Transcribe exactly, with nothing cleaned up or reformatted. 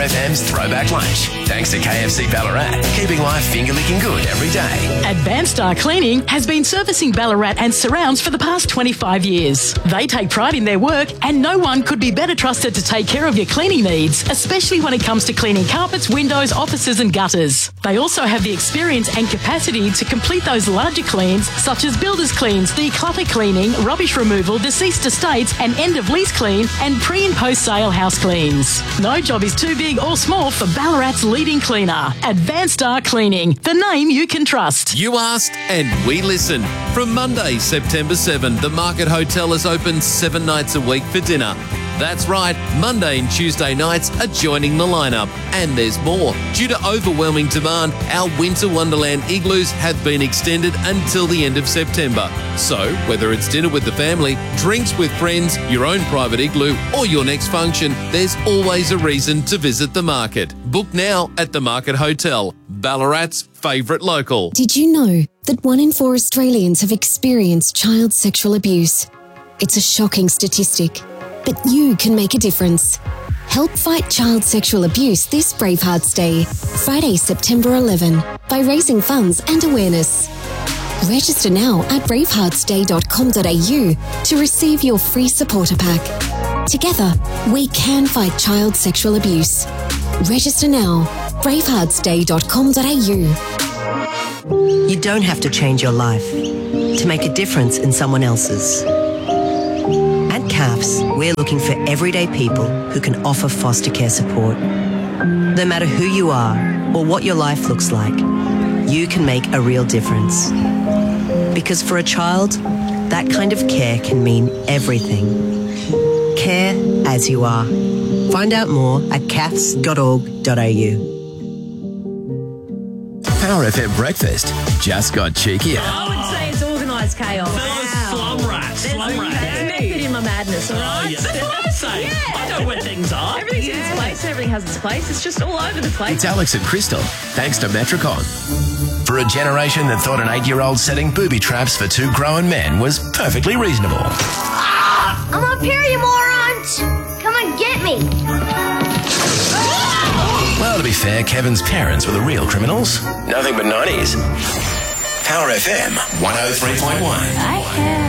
F M's Throwback Lunch. Thanks to K F C Ballarat, keeping life finger-licking good every day. Advanced Star Cleaning has been servicing Ballarat and surrounds for the past twenty-five years. They take pride in their work and no one could be better trusted to take care of your cleaning needs, especially when it comes to cleaning carpets, windows, offices and gutters. They also have the experience and capacity to complete those larger cleans such as builders cleans, declutter cleaning, rubbish removal, deceased estates and end of lease clean and pre and post sale house cleans. No job is too big or small for Ballarat's leading cleaner. Advanced Star Cleaning, the name you can trust. You asked and we listened. From Monday, September seventh, the Market Hotel is open seven nights a week for dinner. That's right, Monday and Tuesday nights are joining the lineup. And there's more. Due to overwhelming demand, our Winter Wonderland igloos have been extended until the end of September. So, whether it's dinner with the family, drinks with friends, your own private igloo, or your next function, there's always a reason to visit the market. Book now at the Market Hotel, Ballarat's favourite local. Did you know that one in four Australians have experienced child sexual abuse? It's a shocking statistic. But you can make a difference. Help fight child sexual abuse this Bravehearts Day, Friday, September eleventh, by raising funds and awareness. Register now at bravehearts day dot com dot a u to receive your free supporter pack. Together, we can fight child sexual abuse. Register now, bravehearts day dot com dot a u. You don't have to change your life to make a difference in someone else's. At C A F S, we're looking for everyday people who can offer foster care support. No matter who you are or what your life looks like, you can make a real difference. Because for a child, that kind of care can mean everything. Care as you are. Find out more at c a f s dot org dot a u. Power F M Breakfast just got cheekier. I would say it's organised chaos. Slum rats. Slum rats. There's method in my madness, all right? Oh, yeah. That's what I'm saying. Yeah. I know where things are. Everything's in its place. Everything has its place. It's just all over the place. It's Alex and Crystal, thanks to Metricon. For a generation that thought an eight-year-old setting booby traps for two grown men was perfectly reasonable. I'm up here, you morons! Come and get me! Well, to be fair, Kevin's parents were the real criminals. Nothing but nineties. Power F M one oh three point one. I have